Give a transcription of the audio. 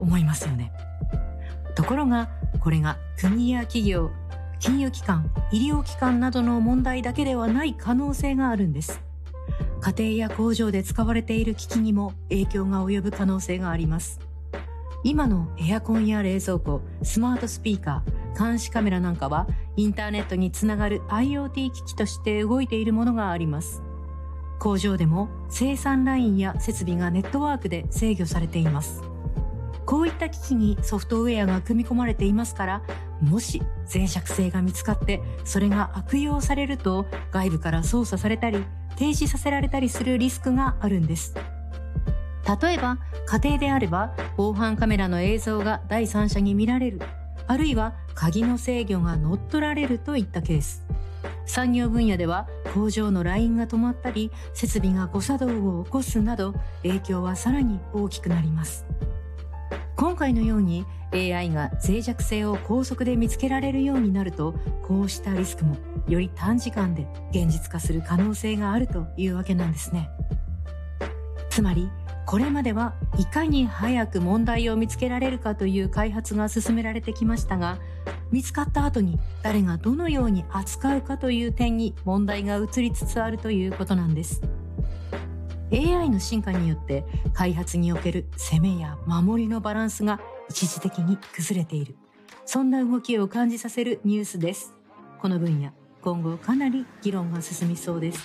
思いますよね。ところが、これが国や企業、金融機関、医療機関などの問題だけではない可能性があるんです。家庭や工場で使われている機器にも影響が及ぶ可能性があります。今のエアコンや冷蔵庫、スマートスピーカー、監視カメラなんかはインターネットにつながる IoT 機器として動いているものがあります。工場でも生産ラインや設備がネットワークで制御されています。こういった機器にソフトウェアが組み込まれていますから、もし脆弱性が見つかってそれが悪用されると外部から操作されたり停止させられたりするリスクがあるんです。例えば家庭であれば防犯カメラの映像が第三者に見られる、あるいは鍵の制御が乗っ取られるといったケース。産業分野では工場のラインが止まったり設備が誤作動を起こすなど影響はさらに大きくなります。今回のように AI が脆弱性を高速で見つけられるようになると、こうしたリスクもより短時間で現実化する可能性があるというわけなんですね。つまりこれまではいかに早く問題を見つけられるかという開発が進められてきましたが、見つかった後に誰がどのように扱うかという点に問題が移りつつあるということなんです。AI の進化によって開発における攻めや守りのバランスが一時的に崩れている、そんな動きを感じさせるニュースです。この分野、今後かなり議論が進みそうです。